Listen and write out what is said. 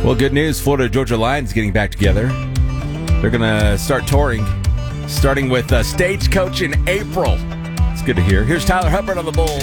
Well, good news. Florida Georgia Lions getting back together. They're going to start touring, starting with Stagecoach in April. It's good to hear. Here's Tyler Hubbard on the Bulls.